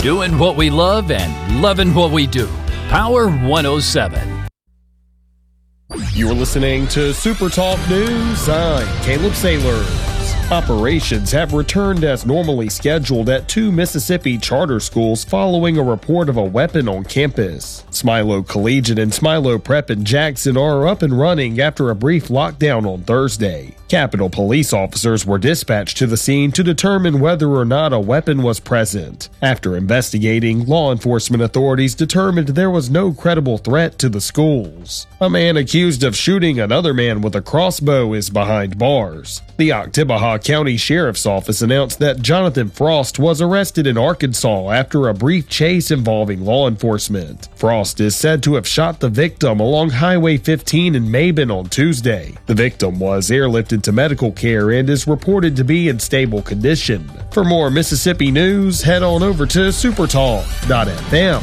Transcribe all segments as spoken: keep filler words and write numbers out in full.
Doing what we love and loving what we do. Power one oh seven. You're listening to Super Talk News. I'm Caleb Sailors. Operations have returned as normally scheduled at two Mississippi charter schools following a report of a weapon on campus. Smilo Collegiate and Smilo Prep in Jackson are up and running after a brief lockdown on Thursday. Capitol police officers were dispatched to the scene to determine whether or not a weapon was present. After investigating, law enforcement authorities determined there was no credible threat to the schools. A man accused of shooting another man with a crossbow is behind bars. The Oktibbeha County Sheriff's Office announced that Jonathan Frost was arrested in Arkansas after a brief chase involving law enforcement. Frost is said to have shot the victim along Highway fifteen in Maben on Tuesday. The victim was airlifted to medical care and is reported to be in stable condition. For more Mississippi news, head on over to supertalk dot f m.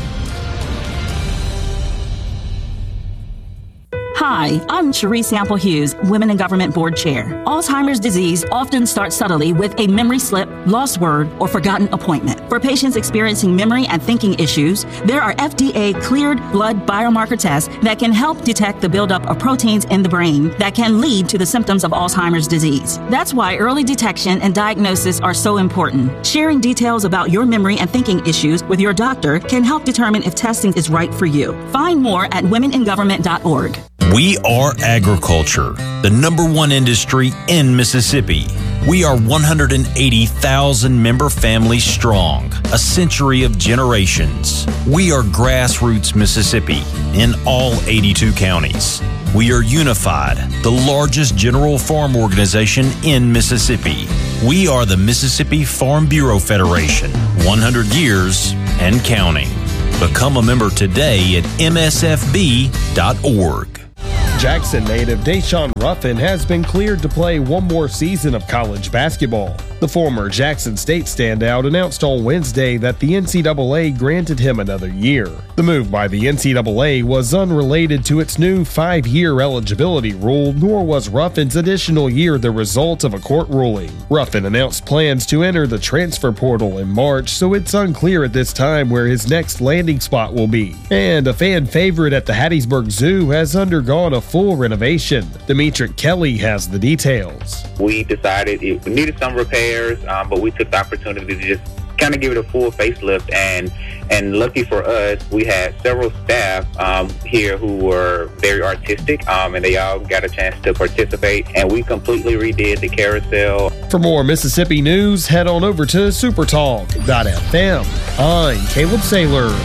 Hi, I'm Cherie Sample Hughes, Women in Government Board Chair. Alzheimer's disease often starts subtly with a memory slip, lost word, or forgotten appointment. For patients experiencing memory and thinking issues, there are F D A-cleared blood biomarker tests that can help detect the buildup of proteins in the brain that can lead to the symptoms of Alzheimer's disease. That's why early detection and diagnosis are so important. Sharing details about your memory and thinking issues with your doctor can help determine if testing is right for you. Find more at women in government dot org. We are agriculture, the number one industry in Mississippi. We are one hundred eighty thousand member families strong, a century of generations. We are grassroots Mississippi in all eighty-two counties. We are unified, the largest general farm organization in Mississippi. We are the Mississippi Farm Bureau Federation, one hundred years and counting. Become a member today at m s f b dot org. Jackson native Deshaun Ruffin has been cleared to play one more season of college basketball. The former Jackson State standout announced on Wednesday that the N C double A granted him another year. The move by the N C double A was unrelated to its new five-year eligibility rule, nor was Ruffin's additional year the result of a court ruling. Ruffin announced plans to enter the transfer portal in March, so it's unclear at this time where his next landing spot will be. And a fan favorite at the Hattiesburg Zoo has undergone a full renovation. Demetric Kelly has the details. We decided it needed some repairs, um, but we took the opportunity to just kind of give it a full facelift. And and lucky for us, we had several staff um, here who were very artistic, um, and they all got a chance to participate. And we completely redid the carousel. For more Mississippi news, head on over to supertalk dot f m. I'm Caleb Sailors.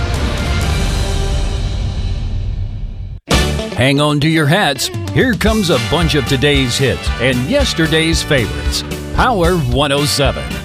Hang on to your hats. Here comes a bunch of today's hits and yesterday's favorites. Power one oh seven.